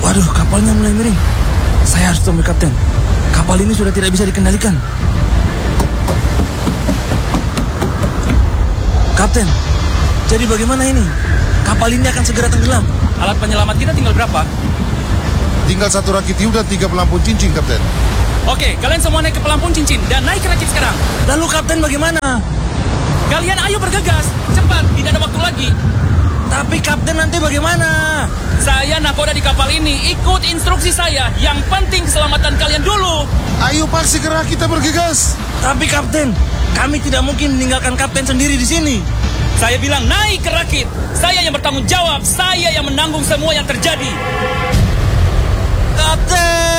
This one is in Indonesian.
Waduh, kapalnya mulai miring. Saya harus temui kapten. Kapal ini sudah tidak bisa dikendalikan. Kapten, jadi bagaimana ini? Kapal ini akan segera tenggelam. Alat penyelamat kita tinggal berapa? Tinggal 1 rakit hiu dan 3 pelampung cincin, Kapten. Oke, kalian semua naik ke pelampung cincin dan naik ke rakit sekarang. Lalu kapten bagaimana? Kalian ayo bergegas, cepat, tidak ada waktu lagi. Tapi kapten nanti bagaimana? Saya nakoda di kapal ini, ikut instruksi saya. Yang penting keselamatan kalian dulu. Ayo Pak, segera kita bergegas. Tapi kapten, kami tidak mungkin meninggalkan kapten sendiri di sini. Saya bilang naik ke rakit. Saya yang bertanggung jawab, saya yang menanggung semua yang terjadi. Kapten!